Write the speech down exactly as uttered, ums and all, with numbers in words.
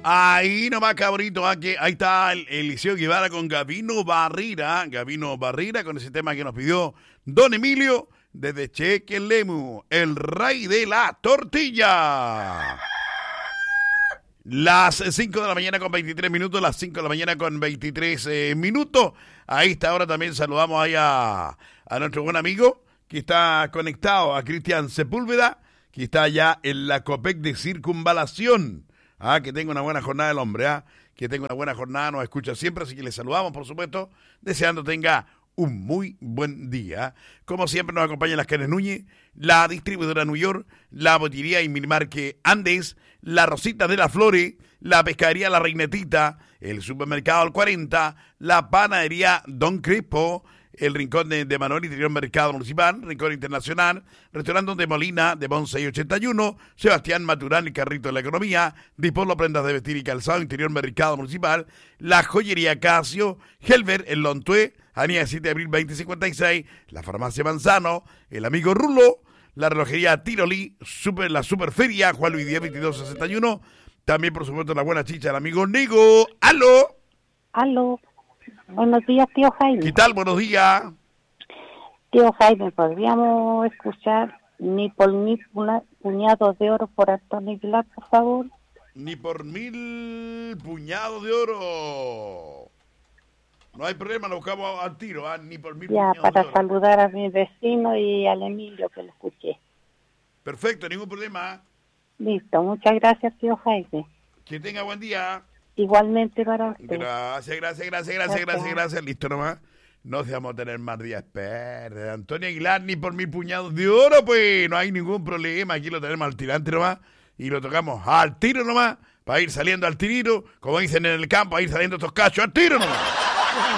Ahí nomás, cabrito, aquí, ahí está el Eliseo Guevara con Gabino Barrira, Gabino Barrira con ese tema que nos pidió Don Emilio desde Chequelemu, el rey de la tortilla. Las cinco de la mañana con veintitrés minutos, las cinco de la mañana con veintitrés eh, minutos. A esta hora también saludamos ahí a, a nuestro buen amigo que está conectado, a Cristian Sepúlveda, que está allá en la COPEC de Circunvalación. Ah, que tenga una buena jornada el hombre, ah, que tenga una buena jornada, nos escucha siempre, así que le saludamos, por supuesto, deseando tenga un muy buen día. Como siempre nos acompañan las Carnes Núñez, la distribuidora New York, la botillería y minimarque Andes, la Rosita de las Flores, la pescadería La Reinetita, el supermercado El cuarenta, la panadería Don Crespo, el Rincón de, de Manuel, Interior Mercado Municipal, Rincón Internacional, Restaurante de Molina, de Bon seiscientos ochenta y uno, Sebastián Maturán, el Carrito de la Economía, Dipolo Prendas de Vestir y Calzado, Interior Mercado Municipal, la Joyería Casio, Helver, el Lontué, Avenida siete de abril veinte cincuenta y seis, la Farmacia Manzano, el Amigo Rulo, la Relojería Tiroli, super, la Superferia, Juan Luis Díaz veintidós sesenta y uno, también por supuesto la buena chicha del amigo Nigo. ¡Aló! ¡Aló! Buenos días, tío Jaime. ¿Qué tal? Buenos días. Tío Jaime, ¿podríamos escuchar Ni por mil puñados de oro por Antonio Aguilar, por favor? Ni por mil puñados de oro. No hay problema, lo buscamos al tiro, ¿eh? Ni por mil ya, puñados para de oro. saludar a mi vecino y al Emilio que lo escuché. Perfecto, ningún problema. Listo, muchas gracias, tío Jaime. Que tenga buen día. Igualmente para usted. Gracias, gracias, gracias, gracias, gracias, gracias. Listo nomás. No dejamos tener más días. Espera, Antonio Aguilar, ni por mil puñados de oro, pues no hay ningún problema. Aquí lo tenemos al tirante nomás y lo tocamos al tiro nomás para ir saliendo al tirito, como dicen en el campo, a ir saliendo estos cachos al tiro nomás.